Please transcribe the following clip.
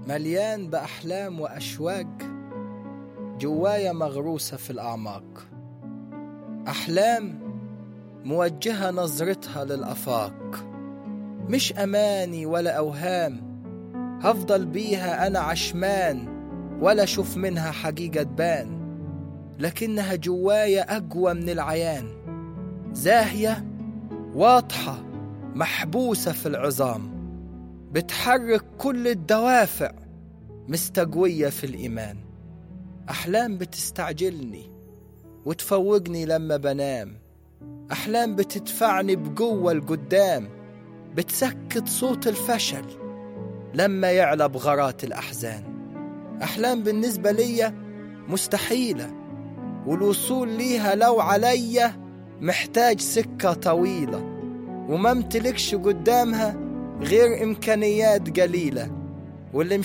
مليان بأحلام وأشواق جوايا مغروسة في الأعماق. أحلام موجهة نظرتها للآفاق، مش أماني ولا أوهام هفضل بيها أنا عشمان ولا أشوف منها حقيقة تبان، لكنها جوايا أقوى من العيان، زاهية واضحة محبوسة في العظام، بتحرك كل الدوافع مستقوية في الإيمان. أحلام بتستعجلني وتفوقني لما بنام، أحلام بتدفعني بقوة لقدام، بتسكت صوت الفشل لما يعلى بغرات الأحزان. أحلام بالنسبة لي مستحيلة، والوصول ليها لو عليا محتاج سكة طويلة، وما امتلكش قدامها غير إمكانيات قليلة، واللي